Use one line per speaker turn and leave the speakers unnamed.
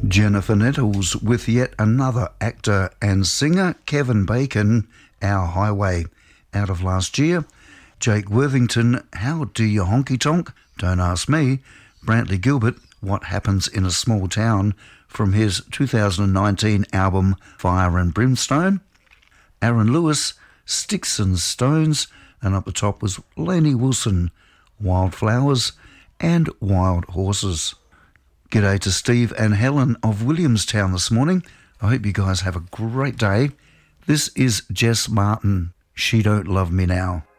Jennifer Nettles with yet another actor and singer, Kevin Bacon, Our Highway, out of last year. Jake Worthington, How Do You Honky Tonk? Don't Ask Me. Brantley Gilbert, What Happens in a Small Town, from his 2019 album Fire and Brimstone. Aaron Lewis, Sticks and Stones, and up the top was Lainey Wilson, Wildflowers and Wild Horses. G'day to Steve and Helen of Williamstown this morning. I hope you guys have a great day. This is Jess Martin, She Don't Love Me Now.